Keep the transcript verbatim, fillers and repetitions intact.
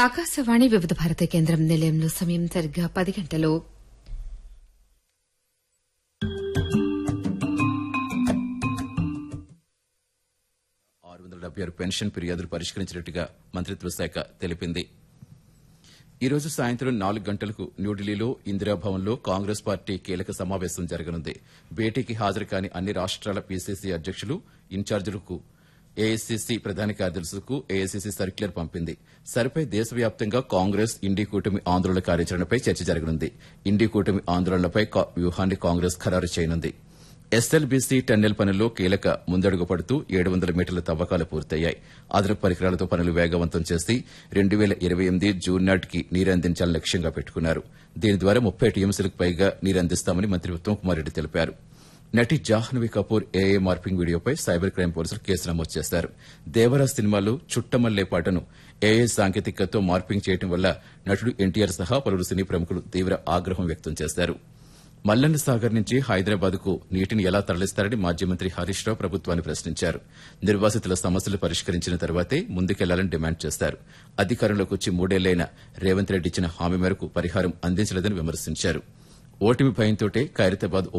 ఆకాశవాణి వివిధ భారత కేంద్రం నిలయంలో సమయం సరిగ్గా పది గంటలు. ఆరు వందల డెబ్బై ఆరు పెన్షన్ ఫిర్యాదులు పరిష్కరించినట్టుగా మంత్రిత్వ శాఖ తెలిపింది. ఈ రోజు సాయంత్రం నాలుగు గంటలకు న్యూఢిల్లీలో ఇందిరాభవన్లో కాంగ్రెస్ పార్టీ కీలక సమావేశం జరగనుంది. భేటీకి హాజరు కాని అన్ని రాష్ట్రాల పీసీసీ అధ్యకులు, ఇన్ఛార్జీలకు ఏఐసీసీ ప్రధాన కార్యదర్శులకు ఏఐసీసీ సర్క్యులర్ పంపింది. సరిపై దేశవ్యాప్తంగా కాంగ్రెస్ ఇండీ కూటమి ఆందోళన కార్యాచరణపై చర్చ జరగనుంది. ఇండీ కూటమి ఆందోళనలపై వ్యూహాన్ని కాంగ్రెస్ ఖరారు చేయనుంది. ఎస్ఎల్బీసీ టన్నెల్ పనుల్లో కీలక ముందడుగు పడుతూ ఏడు వందల మీటర్ల తవ్వకాలు పూర్తయ్యాయి. అదనపు పరికరాలతో పనులు వేగవంతం చేసి రెండు వేల ఇరవై ఎనిమిది జూన్ నాటికి నీరందించాలని లక్ష్యంగా పెట్టుకున్నారు. దీని ద్వారా ముప్పై టీఎంసీలకు పైగా నీరందిస్తామని మంత్రి ఉత్తమ్ కుమార్ రెడ్డి తెలిపారు. నటి జాహ్నవి కపూర్ ఏఏ మార్పింగ్ వీడియోపై సైబర్ క్రైమ్ పోలీసులు కేసు నమోదు చేశారు. దేవరా సినిమాలో చుట్టమల్లే పాటను ఏఐ సాంకేతికతతో మార్పింగ్ చేయడం వల్ల నటుడు ఎన్టీఆర్ సహా పలువురు సినీ ప్రముఖులు తీవ్ర ఆగ్రహం వ్యక్తం చేశారు. మల్లన్న సాగర్ నుంచి హైదరాబాద్ కు నీటిని ఎలా తరలిస్తారని మాజీ మంత్రి హరీష్ రావు ప్రభుత్వాన్ని ప్రశ్నించారు. నిర్వాసితుల సమస్యలు పరిష్కరించిన తర్వాతే ముందుకెళ్లాలని డిమాండ్ చేశారు. అధికారంలోకి వచ్చి మూడేళ్లైనా రేవంత్ రెడ్డి ఇచ్చిన హామీ మేరకు పరిహారం అందించలేదని విమర్శించారు. ఓటమి భయంతోటే ఖైరతాబాద్